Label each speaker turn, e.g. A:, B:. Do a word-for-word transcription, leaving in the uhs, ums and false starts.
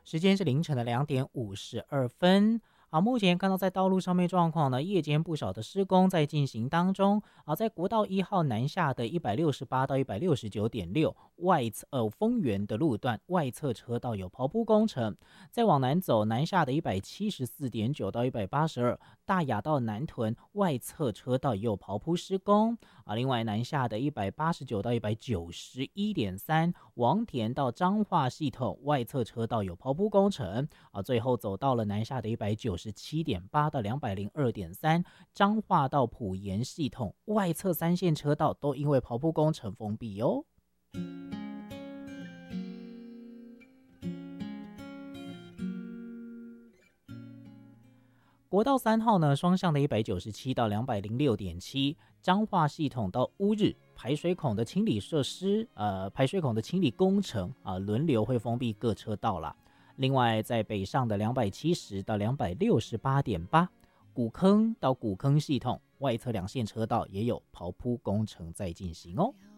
A: 时间是凌晨的两点五十二分。啊，目前看到在道路上面状况呢，夜间不少的施工在进行当中。啊，在国道一号南下的一百六十八到一百六十九点六外侧呃丰原的路段外侧车道有刨铺工程，再往南走南下的一百七十四点九到一百八十二大雅到南屯外侧车道也有刨铺施工。啊，另外南下的一百八十九到一百九十一点三王田到彰化系统外侧车道有刨铺工程。啊，最后走到了南下的一百九十七点八到两百零二点三彰化到埔盐系统外侧三线车道都因为刨铺工程封闭哦。国道三号呢，双向的一百九十七到两百零六点七彰化系统到乌日排水孔的清理设施，呃，排水孔的清理工程啊，轮流会封闭各车道啦。另外，在北上的两百七十到两百六十八点八古坑到古坑系统外侧两线车道也有刨铺工程在进行哦。